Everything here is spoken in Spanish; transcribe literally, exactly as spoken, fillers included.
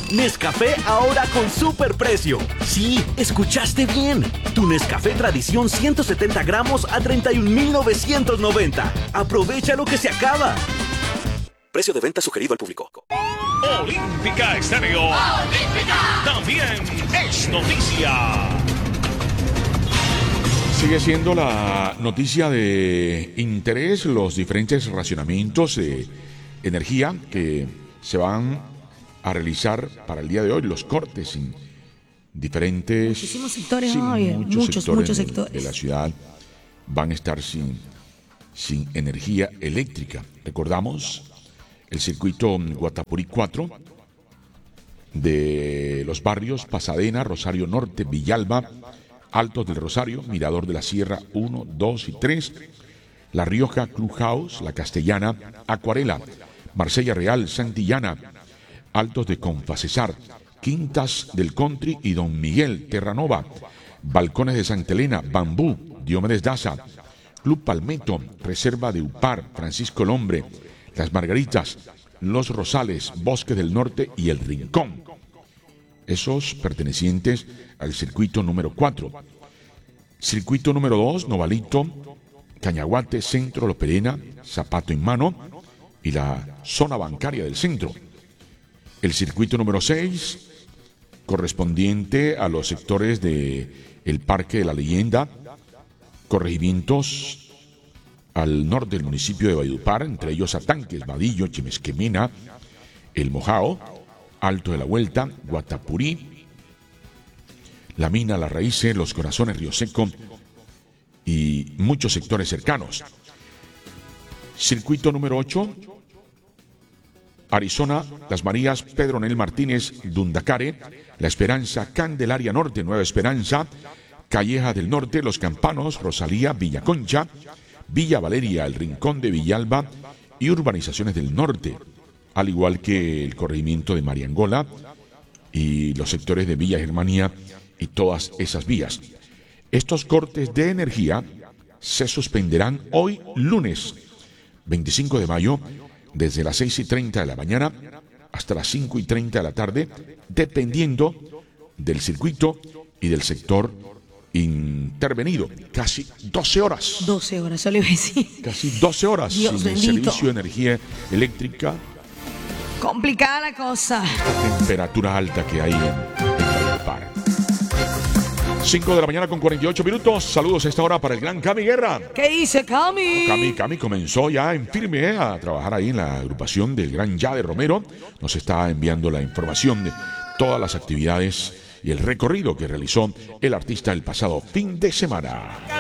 Nescafé ahora con superprecio. Sí, escuchaste bien. Tu Nescafé Tradición ciento setenta gramos a treinta y un mil novecientos noventa. Aprovecha lo que se acaba. Precio de venta sugerido al público. Olímpica Estéreo. Olímpica. También es noticia. Sigue siendo la noticia de interés los diferentes racionamientos de energía que se van a realizar para el día de hoy, los cortes en diferentes... Muchísimos sectores sí, hoy, muchos, muchos, sectores, muchos de, sectores. de la ciudad van a estar sin, sin energía eléctrica. Recordamos el circuito Guatapurí cuatro de los barrios Pasadena, Rosario Norte, Villalba, Altos del Rosario, Mirador de la Sierra uno, dos y tres, La Rioja, Clubhouse, La Castellana, Acuarela, Marsella Real, Santillana, Altos de Confacesar, Quintas del Country y Don Miguel, Terranova, Balcones de Santa Elena, Bambú, Diomedes Daza, Club Palmetto, Reserva de Upar, Francisco Lombre, Las Margaritas, Los Rosales, Bosque del Norte y El Rincón. Esos pertenecientes al circuito número cuatro. Circuito número dos, Novalito, Cañaguate, Centro, Los Perena, Zapato en Mano y la zona bancaria del centro. El circuito número seis, correspondiente a los sectores de el Parque de la Leyenda, corregimientos al norte del municipio de Valledupar, entre ellos Atanques, Vadillo, Chimesquemena, El Mojao, Alto de la Vuelta, Guatapurí, La Mina, Las Raíces, Los Corazones, Río Seco y muchos sectores cercanos. Circuito número ocho, Arizona, Las Marías, Pedro Nel Martínez, Dundacare, La Esperanza, Candelaria Norte, Nueva Esperanza, Calleja del Norte, Los Campanos, Rosalía, Villa Concha, Villa Valeria, El Rincón de Villalba y urbanizaciones del norte, al igual que el corregimiento de Mariangola y los sectores de Villa Germania y todas esas vías. Estos cortes de energía se suspenderán hoy lunes veinticinco de mayo desde las seis y treinta de la mañana hasta las cinco y treinta de la tarde, dependiendo del circuito y del sector intervenido. Casi doce horas. doce horas, solo iba a decir. Casi doce horas Dios sin el bendito. servicio de energía eléctrica. Complicada la cosa. La temperatura alta que hay en, en Valledupar. cinco de la mañana con cuarenta y ocho minutos. Saludos a esta hora para el gran Cami Guerra. ¿Qué dice Cami? Cami, Cami comenzó ya en firme eh, a trabajar ahí en la agrupación del gran Yade Romero. Nos está enviando la información de todas las actividades y el recorrido que realizó el artista el pasado fin de semana.